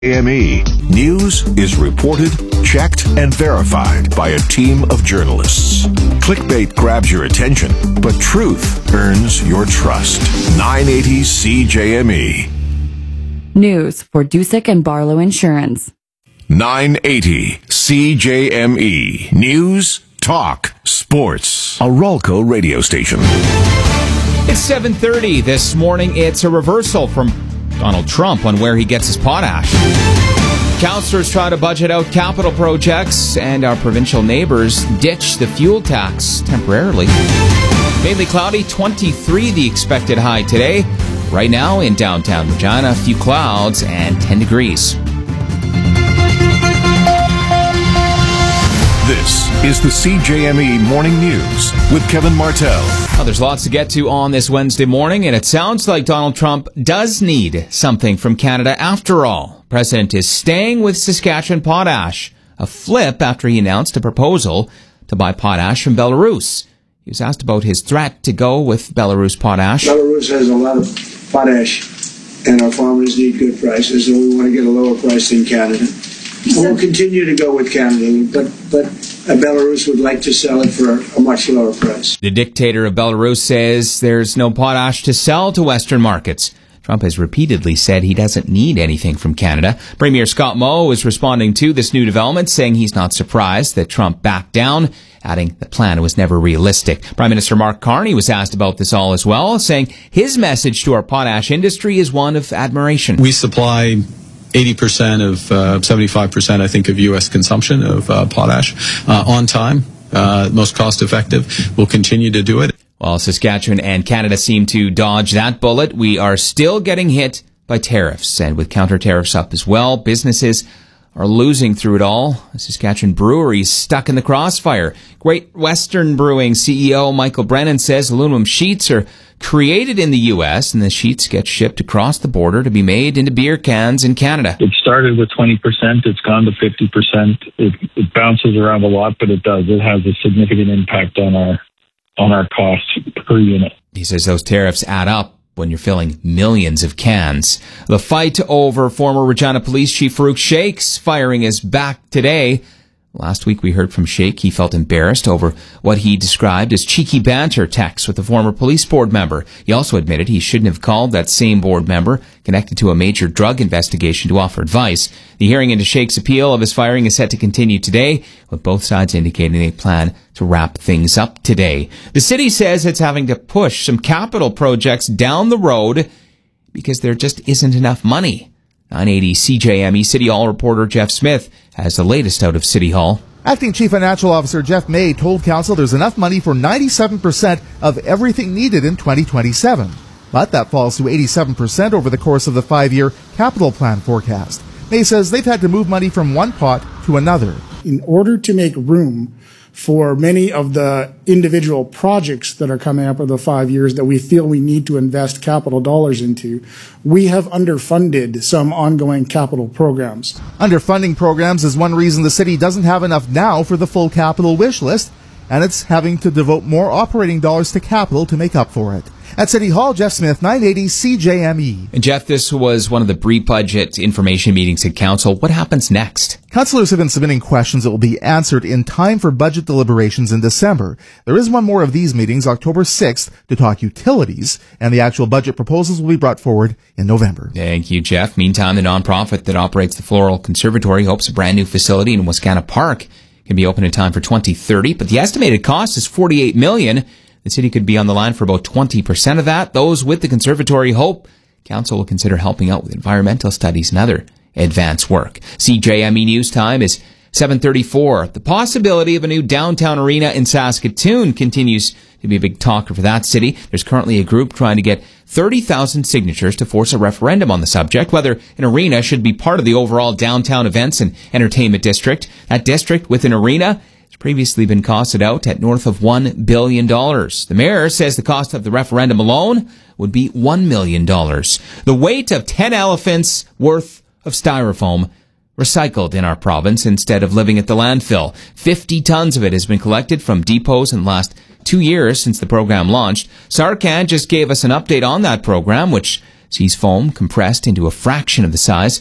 CJME. News is reported, checked, and verified by a team of journalists. Clickbait grabs your attention, but truth earns your trust. 980 CJME. News for Dusick and Barlow Insurance. 980 CJME. News, talk, sports. A Ralco radio station. It's 7:30 this morning. It's a reversal from Donald Trump on where he gets his potash. Councillors try to budget out capital projects, and our provincial neighbours ditch the fuel tax temporarily. Mainly cloudy, 23 the expected high today. Right now in downtown Regina, a few clouds and 10 degrees. This is the CJME Morning News with Kevin Martell. Well, there's lots to get to on this Wednesday morning, and it sounds like Donald Trump does need something from Canada after all. The president is staying with Saskatchewan potash, a flip after he announced a proposal to buy potash from Belarus. He was asked about his threat to go with Belarus potash. Belarus has a lot of potash, and our farmers need good prices, and we want to get a lower price than Canada. We'll continue to go with Canada, but Belarus would like to sell it for a much lower price. The dictator of Belarus says there's no potash to sell to Western markets. Trump has repeatedly said he doesn't need anything from Canada. Premier Scott Moe is responding to this new development, saying he's not surprised that Trump backed down, adding the plan was never realistic. Prime Minister Mark Carney was asked about this all as well, saying his message to our potash industry is one of admiration. We supply 80% of 75%, I think, of U.S. consumption of potash on time, most cost effective. We'll continue to do it. While Saskatchewan and Canada seem to dodge that bullet, we are still getting hit by tariffs. And with counter tariffs up as well, businesses are losing through it all. A Saskatchewan brewery is stuck in the crossfire. Great Western Brewing CEO Michael Brennan says aluminum sheets are created in the U.S. and the sheets get shipped across the border to be made into beer cans in Canada. It started with 20%. It's gone to 50%. It bounces around a lot, but it does. It has a significant impact on our cost per unit. He says those tariffs add up when you're filling millions of cans. The fight over former Regina Police Chief Farouk Sheikh's firing is back today. Last week we heard from Sheikh. He felt embarrassed over what he described as cheeky banter texts with a former police board member. He also admitted he shouldn't have called that same board member connected to a major drug investigation to offer advice. The hearing into Sheikh's appeal of his firing is set to continue today, with both sides indicating they plan to wrap things up today. The city says it's having to push some capital projects down the road because there just isn't enough money. 980 CJME City Hall reporter Jeff Smith has the latest out of City Hall. Acting Chief Financial Officer Jeff May told Council there's enough money for 97% of everything needed in 2027. But that falls to 87% over the course of the 5-year capital plan forecast. May says they've had to move money from one pot to another. In order to make room for many of the individual projects that are coming up over the 5 years that we feel we need to invest capital dollars into, we have underfunded some ongoing capital programs. Underfunding programs is one reason the city doesn't have enough now for the full capital wish list, and it's having to devote more operating dollars to capital to make up for it. At City Hall, Jeff Smith, 980 CJME. And Jeff, this was one of the pre-budget information meetings at Council. What happens next? Councillors have been submitting questions that will be answered in time for budget deliberations in December. There is one more of these meetings, October 6th, to talk utilities, and the actual budget proposals will be brought forward in November. Thank you, Jeff. Meantime, the nonprofit that operates the Floral Conservatory hopes a brand new facility in Wascana Park can be open in time for 2030, but the estimated cost is $48 million. The city could be on the line for about 20% of that. Those with the conservatory hope Council will consider helping out with environmental studies and other advanced work. CJME News Time is 7:34. The possibility of a new downtown arena in Saskatoon continues to be a big talker for that city. There's currently a group trying to get 30,000 signatures to force a referendum on the subject, whether an arena should be part of the overall downtown events and entertainment district. That district with an arena has previously been costed out at north of $1 billion. The mayor says the cost of the referendum alone would be $1 million. The weight of 10 elephants worth of styrofoam recycled in our province instead of living at the landfill. 50 tons of it has been collected from depots in the last 2 years since the program launched. Sarkan just gave us an update on that program, which sees foam compressed into a fraction of the size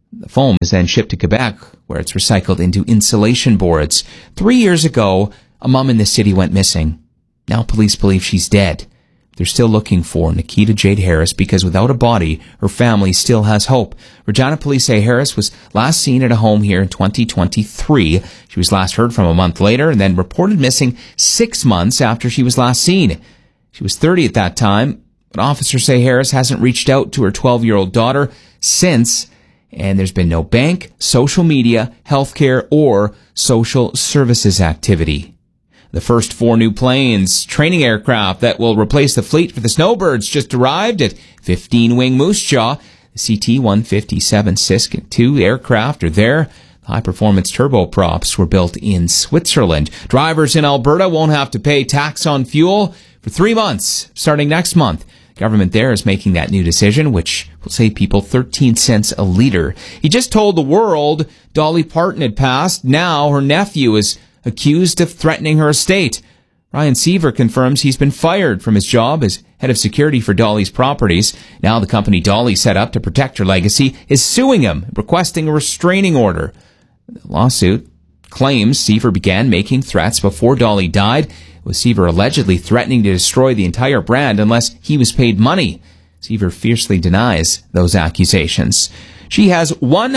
The foam is then shipped to Quebec, where it's recycled into insulation boards. 3 years ago, a mom in the city went missing. Now police believe she's dead. They're still looking for Nikita Jade Harris because without a body, her family still has hope. Regina police say Harris was last seen at a home here in 2023. She was last heard from a month later and then reported missing 6 months after she was last seen. She was 30 at that time, but officers say Harris hasn't reached out to her 12-year-old daughter since, and there's been no bank, social media, healthcare, or social services activity. The first 4 new planes, training aircraft that will replace the fleet for the Snowbirds, just arrived at 15-wing Moose Jaw. The CT-157 Sisk 2 aircraft are there. The high-performance turboprops were built in Switzerland. Drivers in Alberta won't have to pay tax on fuel for 3 months, starting next month. The government there is making that new decision, which will save people 13 cents a litre. He just told the world Dolly Parton had passed. Now her nephew is accused of threatening her estate. Ryan Seaver confirms he's been fired from his job as head of security for Dolly's properties. Now the company Dolly set up to protect her legacy is suing him, requesting a restraining order. The lawsuit claims Seaver began making threats before Dolly died, with Seaver allegedly threatening to destroy the entire brand unless he was paid money. Seaver fiercely denies those accusations. She has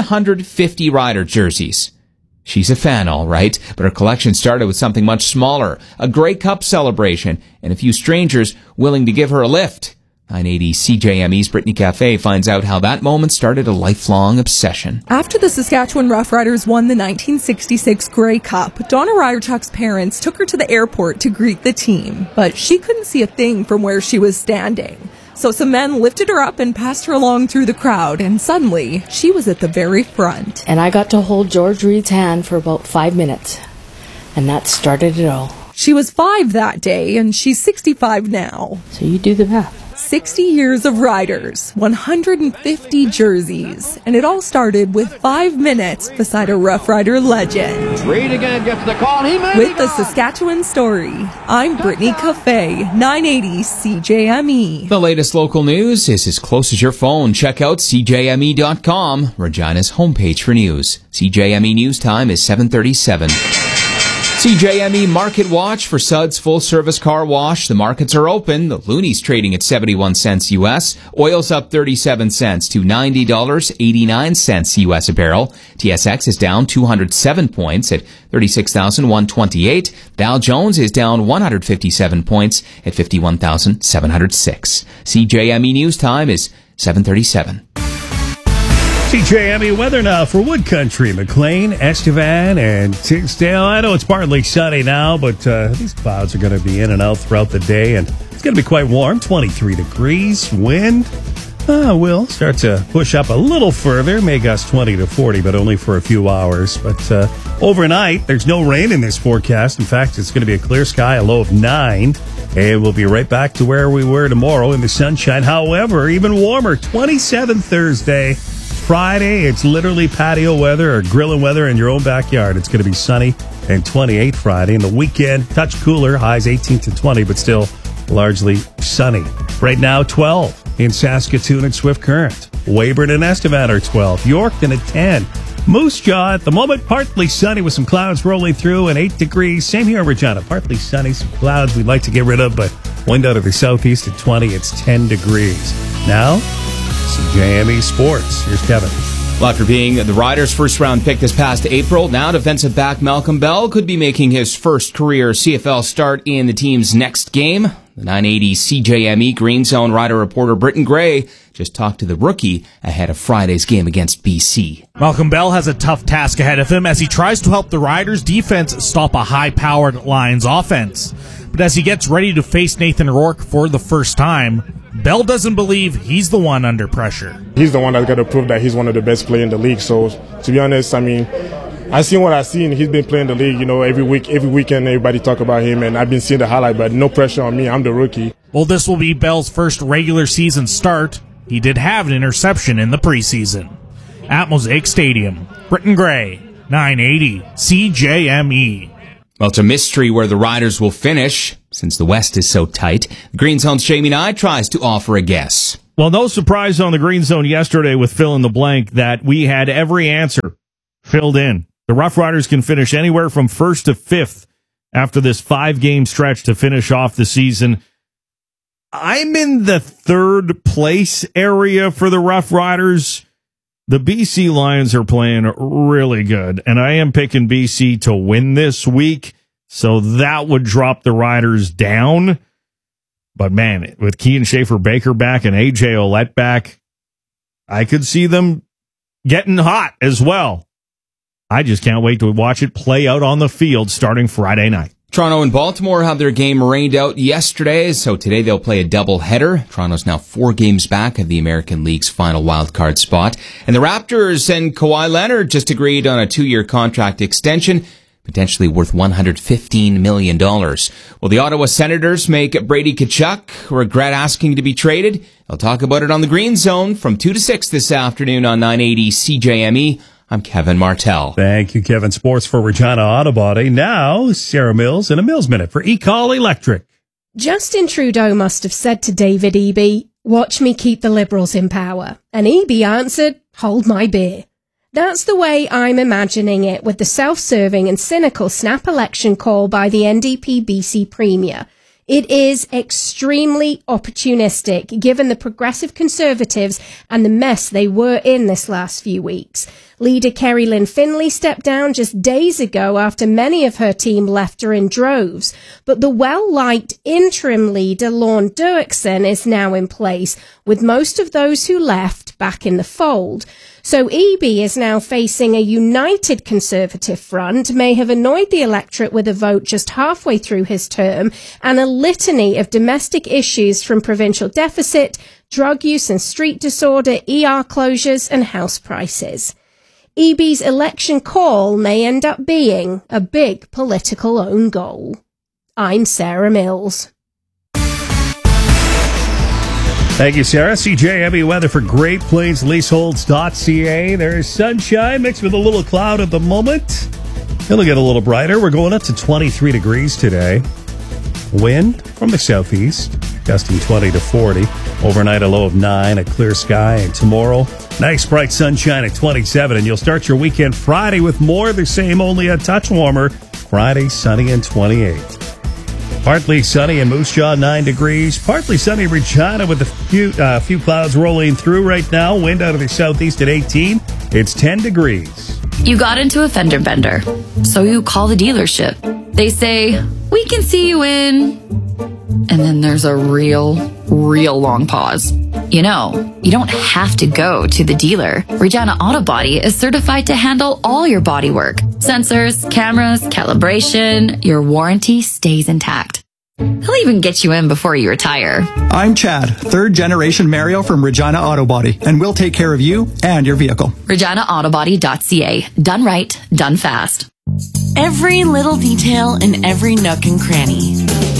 150 Rider jerseys. She's a fan, all right, but her collection started with something much smaller, a Grey Cup celebration, and a few strangers willing to give her a lift. 980 CJME's Brittany Cafe finds out how that moment started a lifelong obsession. After the Saskatchewan Roughriders won the 1966 Grey Cup, Donna Ryerchuk's parents took her to the airport to greet the team, but she couldn't see a thing from where she was standing. So some men lifted her up and passed her along through the crowd, and suddenly, she was at the very front. And I got to hold George Reed's hand for about 5 minutes, and that started it all. She was 5 that day, and she's 65 now. So you do the math. 60 years of Riders, 150 jerseys, and it all started with 5 minutes beside a Rough Rider legend. Reed again gets the call. With the Saskatchewan story, I'm Brittany Cafe, 980 CJME. The latest local news is as close as your phone. Check out CJME.com, Regina's homepage for news. CJME News Time is 7:37. CJME Market Watch for Suds Full Service Car Wash. The markets are open. The Looney's trading at 71 cents U.S. Oil's up 37 cents to $90.89 U.S. a barrel. TSX is down 207 points at 36,128. Dow Jones is down 157 points at 51,706. CJME News Time is 7:37. CJME weather now for Wood Country, McLean, Estevan, and Tisdale. I know it's partly sunny now, but these clouds are going to be in and out throughout the day, and it's going to be quite warm, 23 degrees. Wind will start to push up a little further, may gust 20 to 40, but only for a few hours. But overnight, there's no rain in this forecast. In fact, it's going to be a clear sky, a low of 9, and we'll be right back to where we were tomorrow in the sunshine. However, even warmer, 27 Thursday. Friday, it's literally patio weather or grilling weather in your own backyard. It's going to be sunny and 28 Friday. And the weekend, touch cooler, highs 18 to 20, but still largely sunny. Right now, 12 in Saskatoon and Swift Current. Weyburn and Estevan are 12. Yorkton at 10. Moose Jaw at the moment, partly sunny with some clouds rolling through and 8 degrees. Same here in Regina, partly sunny, some clouds we'd like to get rid of, but wind out of the southeast at 20. It's 10 degrees. Now, CJME Sports. Here's Kevin. Well, after being the Riders' first-round pick this past April, now defensive back Malcolm Bell could be making his first career CFL start in the team's next game. The 980 CJME Green Zone Rider reporter Britton Gray just talked to the rookie ahead of Friday's game against BC. Malcolm Bell has a tough task ahead of him as he tries to help the Riders' defense stop a high-powered Lions offense. But as he gets ready to face Nathan Rourke for the first time, Bell doesn't believe he's the one under pressure. He's the one that's got to prove that he's one of the best players in the league. So, to be honest, I mean, I seen what I seen. He's been playing the league, you know, every weekend everybody talk about him, and I've been seeing the highlight, but no pressure on me. I'm the rookie. Well, this will be Bell's first regular season start. He did have an interception in the preseason. At Mosaic Stadium, Britton Gray, 980 CJME. Well, it's a mystery where the Riders will finish, since the West is so tight. The Green Zone's Jamie Nye tries to offer a guess. Well, no surprise on the Green Zone yesterday with Fill in the Blank that we had every answer filled in. The Rough Riders can finish anywhere from 1st to 5th after this 5-game stretch to finish off the season. I'm in the 3rd place area for the Rough Riders. The BC Lions are playing really good, and I am picking BC to win this week, so that would drop the Riders down. But man, with Kean Schaefer-Baker back and AJ Ouellette back, I could see them getting hot as well. I just can't wait to watch it play out on the field starting Friday night. Toronto and Baltimore had their game rained out yesterday, so today they'll play a doubleheader. Toronto's now 4 games back of the American League's final wildcard spot. And the Raptors and Kawhi Leonard just agreed on a 2-year contract extension, potentially worth $115 million. Will the Ottawa Senators make Brady Tkachuk regret asking to be traded? I'll talk about it on the Green Zone from 2 to 6 this afternoon on 980 CJME. I'm Kevin Martell. Thank you, Kevin. Sports for Regina Auto Body. Now, Sarah Mills in a Mills Minute for eCall Electric. Justin Trudeau must have said to David Eby, "Watch me keep the Liberals in power." And Eby answered, "Hold my beer." That's the way I'm imagining it with the self-serving and cynical snap election call by the NDP BC Premier. It is extremely opportunistic, given the Progressive Conservatives and the mess they were in this last few weeks. Leader Kerry Lynn Finlay stepped down just days ago after many of her team left her in droves. But the well-liked interim leader, Lorne Dirksen, is now in place, with most of those who left back in the fold. So Eby is now facing a united Conservative front, may have annoyed the electorate with a vote just halfway through his term, and a litany of domestic issues from provincial deficit, drug use and street disorder, ER closures and house prices. Eby's election call may end up being a big political own goal. I'm Sarah Mills. Thank you, Sarah. CJME weather for Great Plains Leaseholds.ca. There's sunshine mixed with a little cloud at the moment. It'll get a little brighter. We're going up to 23 degrees today. Wind from the southeast, gusting 20 to 40. Overnight a low of 9, a clear sky. And tomorrow, nice bright sunshine at 27. And you'll start your weekend Friday with more of the same, only a touch warmer. Friday, sunny and 28. Partly sunny in Moose Jaw, 9 degrees. Partly sunny in Regina with a few clouds rolling through right now. Wind out of the southeast at 18. It's 10 degrees. You got into a fender bender, so you call the dealership. They say, "We can see you in..." And then there's a real long pause. You know, you don't have to go to the dealer. Regina Auto Body is certified to handle all your body work. Sensors, cameras, calibration, your warranty stays intact. He'll even get you in before you retire. I'm Chad, 3rd generation Mario from Regina Auto Body, and we'll take care of you and your vehicle. ReginaAutobody.ca. Done right, done fast. Every little detail in every nook and cranny.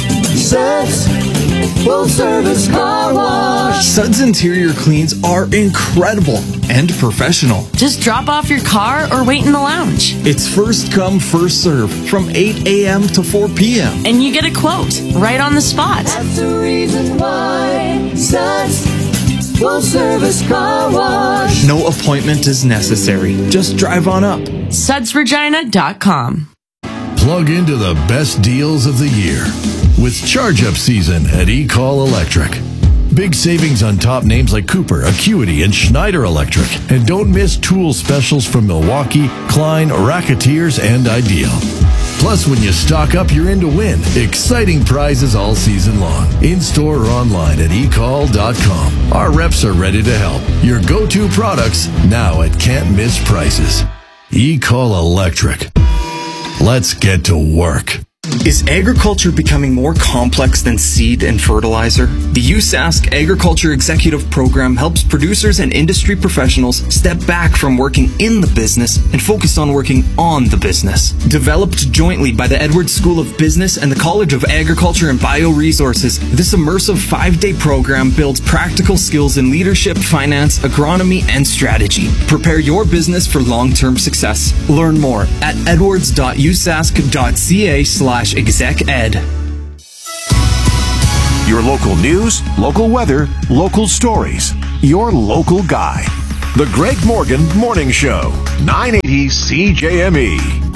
Suds Full Service Car Wash. Suds interior cleans are incredible and professional. Just drop off your car or wait in the lounge. It's first come, first serve from 8 a.m. to 4 p.m. And you get a quote right on the spot. That's the reason why Suds Full Service Car Wash. No appointment is necessary. Just drive on up. SudsRegina.com. Plug into the best deals of the year with charge-up season at eCall Electric. Big savings on top names like Cooper, Acuity, and Schneider Electric. And don't miss tool specials from Milwaukee, Klein, Racketeers, and Ideal. Plus, when you stock up, you're in to win. Exciting prizes all season long. In-store or online at eCall.com. Our reps are ready to help. Your go-to products now at can't-miss prices. eCall Electric. Let's get to work. Is agriculture becoming more complex than seed and fertilizer? The USask Agriculture Executive Program helps producers and industry professionals step back from working in the business and focus on working on the business. Developed jointly by the Edwards School of Business and the College of Agriculture and Bioresources, this immersive 5-day program builds practical skills in leadership, finance, agronomy, and strategy. Prepare your business for long-term success. Learn more at edwards.usask.ca/exec-ed. Your local news, local weather, local stories. Your local guy. The Greg Morgan Morning Show. 980 CJME.